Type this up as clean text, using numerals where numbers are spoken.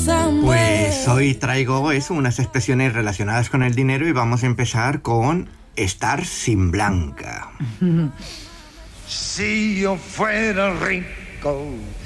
Pues hoy traigo unas expresiones relacionadas con el dinero y vamos a empezar con estar sin Blanca. Si yo fuera rico,